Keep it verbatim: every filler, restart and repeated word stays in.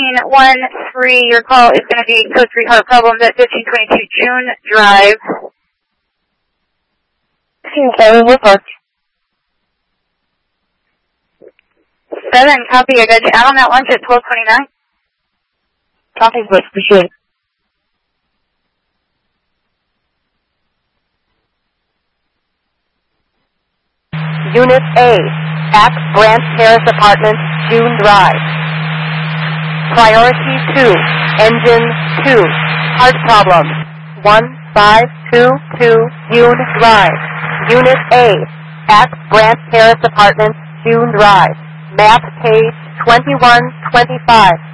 fifteen one three, your call is going to be code three heart problems at fifteen twenty-two June Drive. fifteen seven, report. seven, copy. I got you out on that lunch at twelve twenty-nine. Copy, but appreciate it. Unit A, Axe Branch Terrace Apartments, June Drive. Priority two, Engine two, heart problems, one five two two, June Drive. Unit A, Axe Branch Terrace Apartments, June Drive. Map page twenty-one twenty-five.